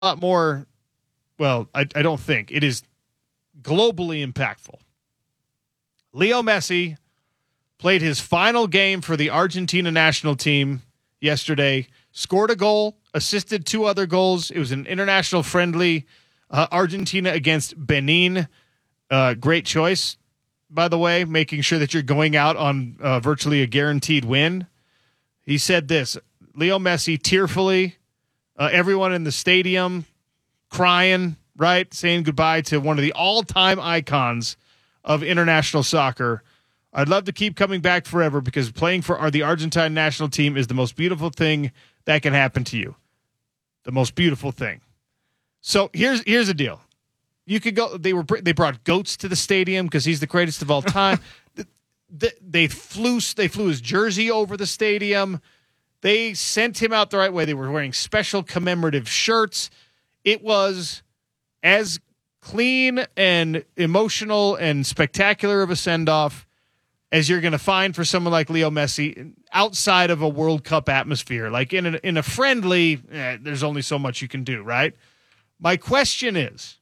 lot more. Well, I don't think it is globally impactful. Leo Messi played his final game for the Argentina national team yesterday, scored a goal, assisted 2 other goals. It was an international friendly, Argentina against Benin. Great choice, by the way, making sure that you're going out on virtually a guaranteed win. He said this, Leo Messi tearfully, everyone in the stadium crying, right? Saying goodbye to one of the all-time icons of international soccer. I'd love to keep coming back forever because playing for the Argentine national team is the most beautiful thing that can happen to you. The most beautiful thing. So here's the deal. You could go. They brought goats to the stadium because he's the greatest of all time. They flew his jersey over the stadium. They sent him out the right way. They were wearing special commemorative shirts. It was as clean and emotional and spectacular of a send-off as you're going to find for someone like Leo Messi outside of a World Cup atmosphere. Like in a friendly, there's only so much you can do, right? My question is,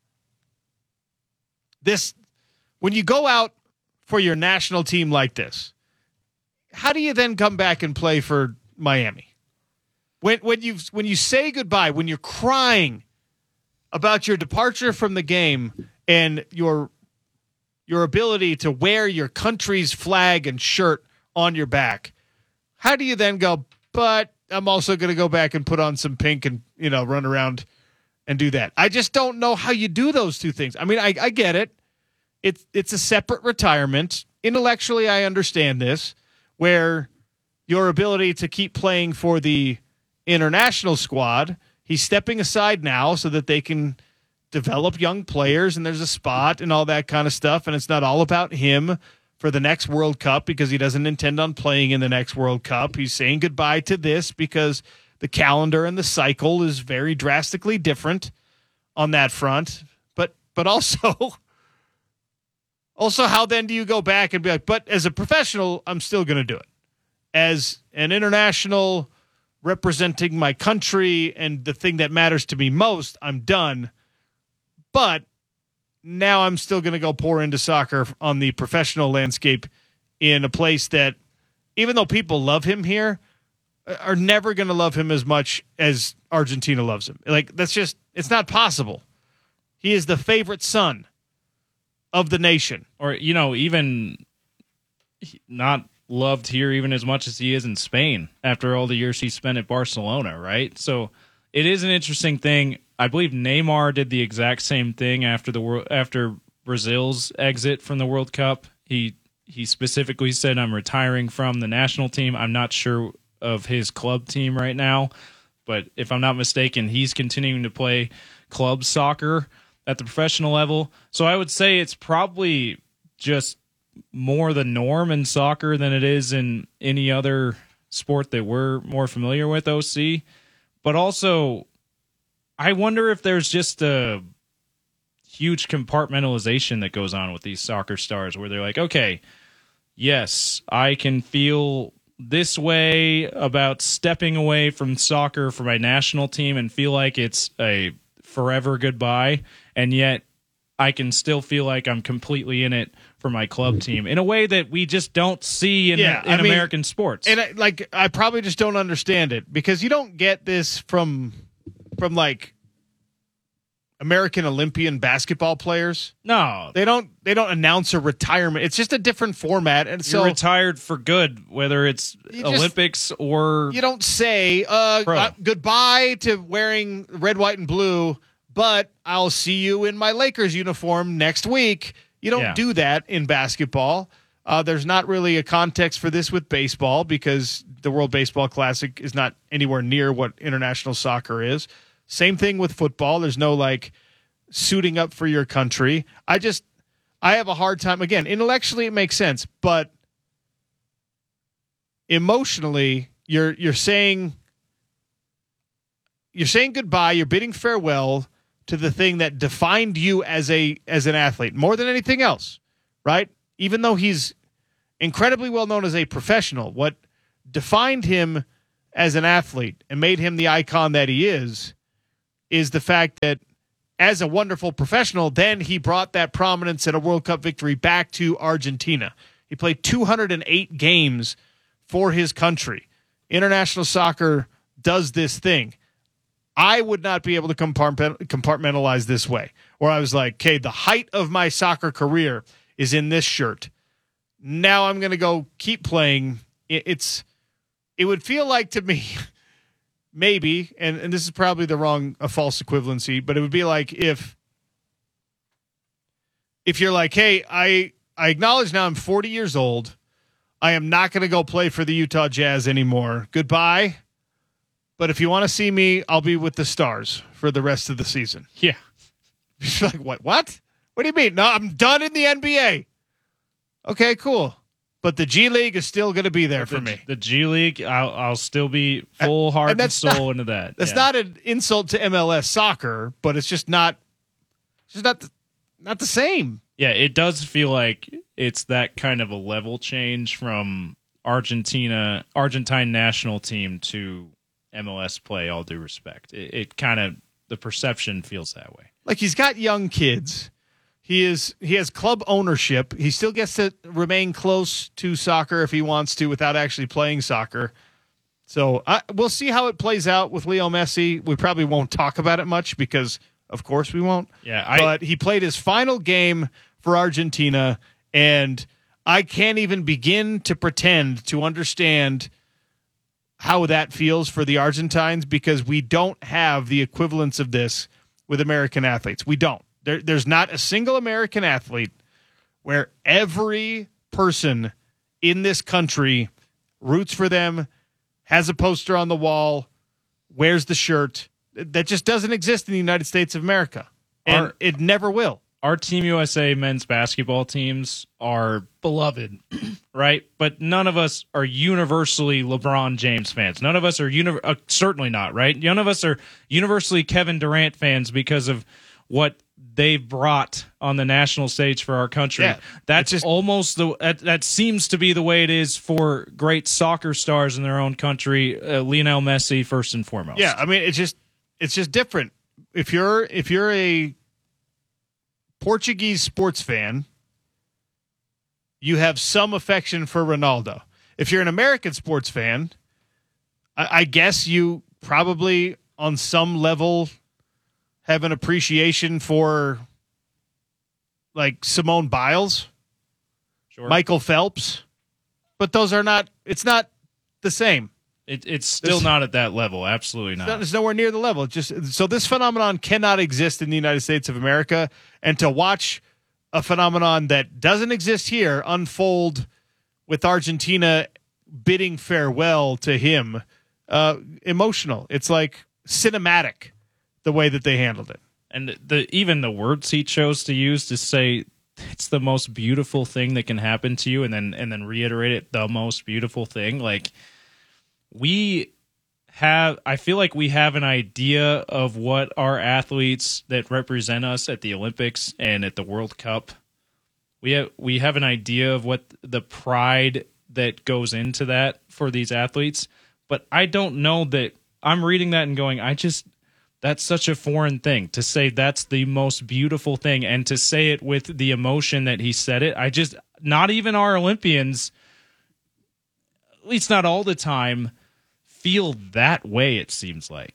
when you go out for your national team like this, how do you then come back and play for Miami? When you say goodbye, when you're crying about your departure from the game and your ability to wear your country's flag and shirt on your back, how do you then go, but I'm also going to go back and put on some pink and, run around and do that? I just don't know how you do those two things. I mean, I get it. It's a separate retirement. Intellectually, I understand this, where your ability to keep playing for the international squad, he's stepping aside now so that they can develop young players and there's a spot and all that kind of stuff. And it's not all about him for the next World Cup because he doesn't intend on playing in the next World Cup. He's saying goodbye to this because the calendar and the cycle is very drastically different on that front. But also how then do you go back and be like, but as a professional, I'm still going to do it. As an international representing my country and the thing that matters to me most, I'm done. But now I'm still going to go pour into soccer on the professional landscape in a place that, even though people love him here, are never going to love him as much as Argentina loves him. Like, it's not possible. He is the favorite son of the nation. Or, even not loved here even as much as he is in Spain after all the years he spent at Barcelona, right? So it is an interesting thing. I believe Neymar did the exact same thing after Brazil's exit from the World Cup. He specifically said, I'm retiring from the national team. I'm not sure of his club team right now, but if I'm not mistaken, he's continuing to play club soccer at the professional level. So I would say it's probably just more the norm in soccer than it is in any other sport that we're more familiar with, OC. But also, I wonder if there's just a huge compartmentalization that goes on with these soccer stars where they're like, okay, yes, I can feel this way about stepping away from soccer for my national team and feel like it's a forever goodbye, and yet I can still feel like I'm completely in it for my club team in a way that we just don't see in American sports. And I probably just don't understand it because you don't get this from like American Olympian basketball players. No, they don't announce a retirement. It's just a different format, and you're retired for good, whether it's Olympics or you don't say goodbye to wearing red, white, and blue, but I'll see you in my Lakers uniform next week. You don't do that in basketball. There's not really a context for this with baseball because the World Baseball Classic is not anywhere near what international soccer is. Same thing with football. There's no suiting up for your country. I have a hard time. Again, intellectually it makes sense, but emotionally you're saying goodbye. You're bidding farewell to the thing that defined you as an athlete more than anything else, right? Even though he's incredibly well known as a professional, what defined him as an athlete and made him the icon that he is is the fact that as a wonderful professional, then he brought that prominence and a World Cup victory back to Argentina. He played 208 games for his country. International soccer does this thing. I would not be able to compartmentalize this way, where I was like, okay, the height of my soccer career is in this shirt. Now I'm going to go keep playing. It would feel like to me, maybe, and this is probably a false equivalency, but it would be like if you're like, hey, I acknowledge now I'm 40 years old. I am not going to go play for the Utah Jazz anymore. Goodbye. But if you want to see me, I'll be with the Stars for the rest of the season. Yeah. You're like, what? What do you mean? No, I'm done in the NBA. Okay, cool. But the G League is still going to be there for me. The G League, I'll still be full heart and soul into that. That's not an insult to MLS soccer, but it's just not the same. Yeah, it does feel like it's that kind of a level change from Argentine national team to MLS play, all due respect. It kind of, the perception feels that way. Like, he's got young kids. He has club ownership. He still gets to remain close to soccer if he wants to without actually playing soccer. So we'll see how it plays out with Leo Messi. We probably won't talk about it much because, of course, we won't. Yeah, but he played his final game for Argentina, and I can't even begin to pretend to understand how that feels for the Argentines because we don't have the equivalence of this with American athletes. We don't. There's not a single American athlete where every person in this country roots for them, has a poster on the wall, wears the shirt. That just doesn't exist in the United States of America, and it never will. Our Team USA men's basketball teams are beloved, right? But none of us are universally LeBron James fans. None of us are certainly not, right? None of us are universally Kevin Durant fans because of what they've brought on the national stage for our country. Yeah, that's just almost that seems to be the way it is for great soccer stars in their own country. Lionel Messi, first and foremost. Yeah, I mean, it's just different. If you're a Portuguese sports fan, you have some affection for Ronaldo. If you're an American sports fan, I guess you probably on some level have an appreciation for like Simone Biles, Sure. Michael Phelps, but it's not the same. It's still not at that level. Absolutely not. It's nowhere near the level. So this phenomenon cannot exist in the United States of America, and to watch a phenomenon that doesn't exist here unfold with Argentina bidding farewell to him, emotional. It's like cinematic the way that they handled it. And even the words he chose to use to say it's the most beautiful thing that can happen to you, and then reiterate it, the most beautiful thing, like. I feel like we have an idea of what our athletes that represent us at the Olympics and at the World Cup. We have an idea of what the pride that goes into that for these athletes, but I don't know that I'm reading that and going, that's such a foreign thing to say that's the most beautiful thing, and to say it with the emotion that he said it. Not even our Olympians, at least not all the time, feel that way, it seems like.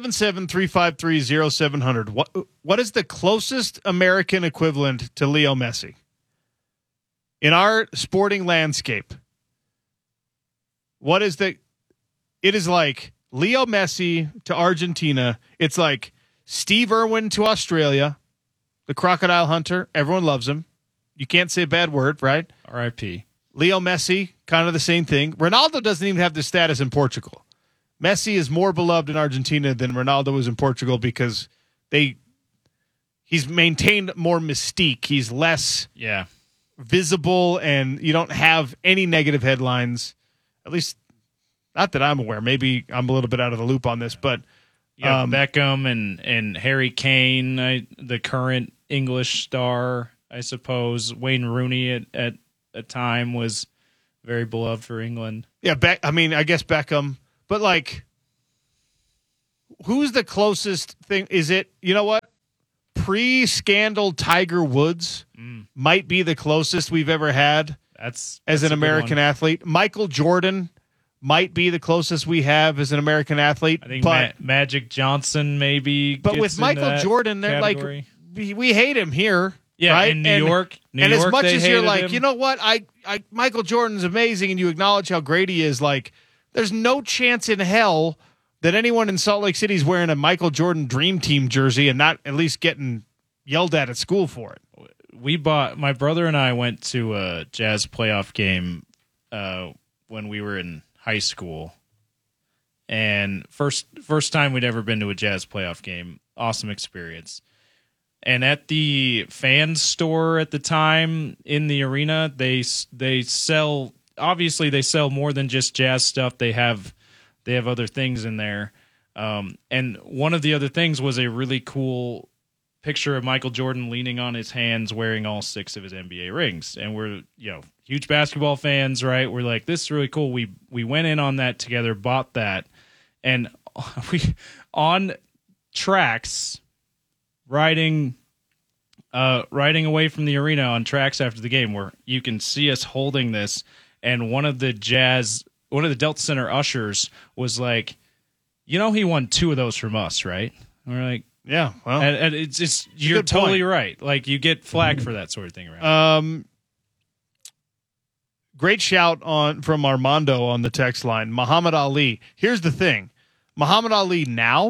877-353-0700. What is the closest American equivalent to Leo Messi in our sporting landscape? It is like Leo Messi to Argentina. It's like Steve Irwin to Australia, the crocodile hunter. Everyone loves him. You can't say a bad word, right? R.I.P. Leo Messi, kind of the same thing. Ronaldo doesn't even have the status in Portugal. Messi is more beloved in Argentina than Ronaldo is in Portugal because he's maintained more mystique. He's less visible, and you don't have any negative headlines, at least not that I'm aware. Maybe I'm a little bit out of the loop on this, but Beckham and Harry Kane, the current English star, I suppose. Wayne Rooney at a time was very beloved for England. Yeah, I guess Beckham. But, like, who's the closest thing? Is it, you know what? Pre-scandal Tiger Woods might be the closest we've ever had That's as an a good American one. athlete. Michael Jordan might be the closest we have as an American athlete. I think but Magic Johnson maybe. but gets with into Michael that Jordan, they're category. like, we hate him here. Yeah, right? in New York. And as much they as you're hated like, him. you know what, I Michael Jordan's amazing, and you acknowledge how great he is, like, there's no chance in hell that anyone in Salt Lake City is wearing a Michael Jordan Dream Team jersey and not at least getting yelled at school for it. My brother and I went to a Jazz playoff game when we were in high school, and first time we'd ever been to a Jazz playoff game. Awesome experience. And at the fan store at the time in the arena, they sell, obviously they sell more than just Jazz stuff. They have other things in there. And one of the other things was a really cool picture of Michael Jordan leaning on his hands, wearing all 6 of his NBA rings. And we're, huge basketball fans, right? We're like, this is really cool. We went in on that together, bought that, and we on tracks riding away from the arena on tracks after the game, where you can see us holding this, and one of the Delta Center ushers was like, he won 2 of those from us, right? And we're like, yeah, well, and it's just, you're totally right. Like, you get flack for that sort of thing around. Great shout from Armando on the text line. Muhammad Ali. Here's the thing. Muhammad Ali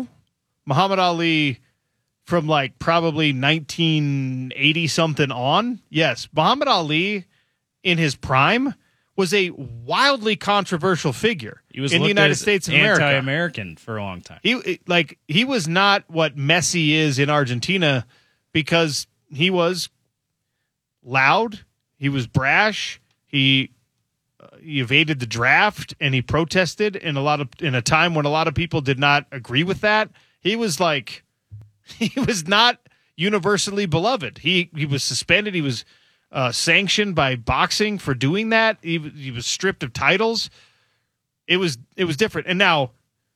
from like probably 1980 something on. Yes, Muhammad Ali in his prime was a wildly controversial figure He was in the looked United as States of America. Anti-American for a long time. He was not what Messi is in Argentina, because he was loud, he was brash, he evaded the draft, and he protested in a time when a lot of people did not agree with that. He was not universally beloved. He was suspended. He was sanctioned by boxing for doing that. He was stripped of titles. It was different. And now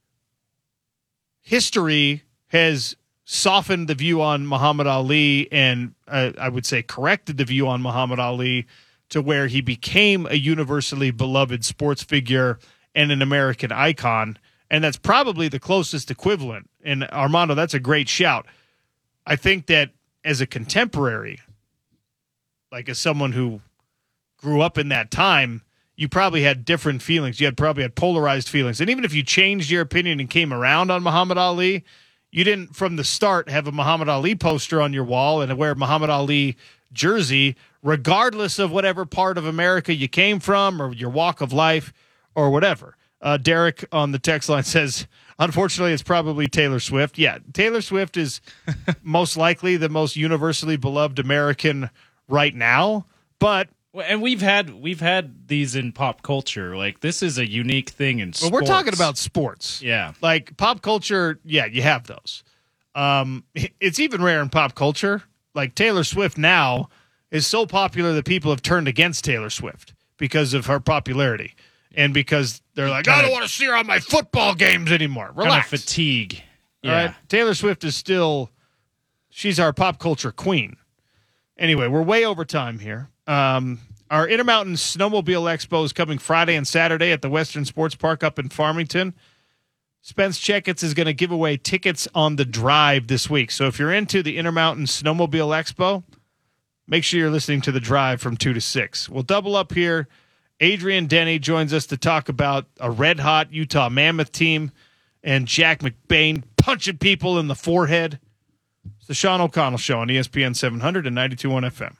history has softened the view on Muhammad Ali, and I would say corrected the view on Muhammad Ali to where he became a universally beloved sports figure and an American icon. And that's probably the closest equivalent. And Armando, that's a great shout. I think that as a contemporary, like as someone who grew up in that time, you probably had different feelings. You probably had polarized feelings. And even if you changed your opinion and came around on Muhammad Ali, you didn't from the start have a Muhammad Ali poster on your wall and wear a Muhammad Ali jersey, regardless of whatever part of America you came from or your walk of life or whatever. Derek on the text line says, unfortunately, it's probably Taylor Swift. Yeah, Taylor Swift is most likely the most universally beloved American right now. But and we've had these in pop culture. Like, this is a unique thing in sports. Well, we're talking about sports. Yeah. Like pop culture, yeah, you have those. It's even rare in pop culture. Like Taylor Swift now is so popular that people have turned against Taylor Swift because of her popularity. And because they're like, I don't want to see her on my football games anymore. Relax. Kind of fatigue. Yeah. All right. Taylor Swift is she's our pop culture queen. Anyway, we're way over time here. Our Intermountain Snowmobile Expo is coming Friday and Saturday at the Western Sports Park up in Farmington. Spence Checkets is going to give away tickets on the drive this week. So if you're into the Intermountain Snowmobile Expo, make sure you're listening to the drive from 2 to 6. We'll double up here. Adrian Denny joins us to talk about a red-hot Utah Mammoth team and Jack McBain punching people in the forehead. It's the Sean O'Connell Show on ESPN 700 and 92.1 FM.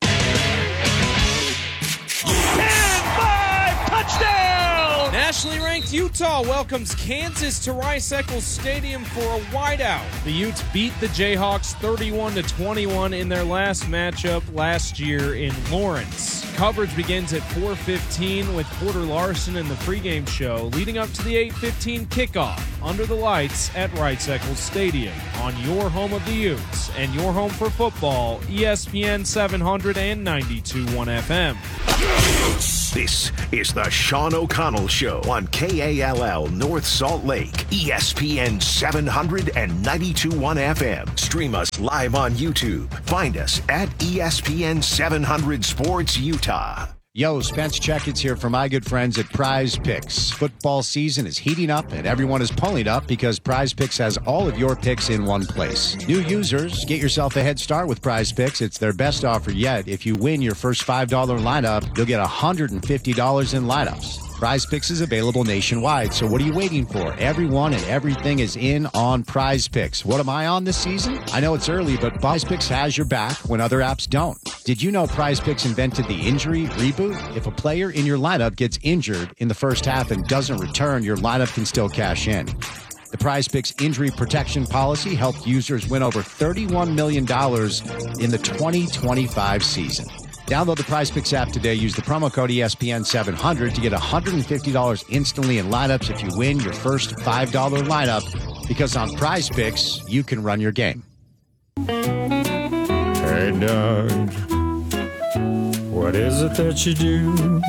10-5 touchdown! Nationally ranked Utah welcomes Kansas to Rice-Eccles Stadium for a whiteout. The Utes beat the Jayhawks 31-21 in their last matchup last year in Lawrence. Coverage begins at 4:15 with Porter Larson in the pregame show, leading up to the 8:15 kickoff. under the lights at Rice Eccles Stadium on your home of the Utes and your home for football, ESPN 700 and 92.1 FM. This is the Sean O'Connell Show on KALL North Salt Lake, ESPN 700 and 92.1 FM. Stream us live on YouTube. Find us at ESPN 700 Sports Utah. Yo, Spence Checkets here for my good friends at Prize Picks. Football season is heating up and everyone is pulling up because Prize Picks has all of your picks in one place. New users, get yourself a head start with Prize Picks. It's their best offer yet. If you win your first $5 lineup, you'll get $150 in lineups. Prize Picks is available nationwide, so what are you waiting for? Everyone and everything is in on Prize Picks. What am I on this season? I know it's early, but Prize Picks has your back when other apps don't. Did you know Prize Picks invented the injury reboot? If a player in your lineup gets injured in the first half and doesn't return, your lineup can still cash in. The Prize Picks injury protection policy helped users win over $31 million in the 2025 season. Download the Prize Picks app today. Use the promo code ESPN700 to get $150 instantly in lineups if you win your first $5 lineup. Because on Prize Picks, you can run your game. Hey, Doug, what is it that you do?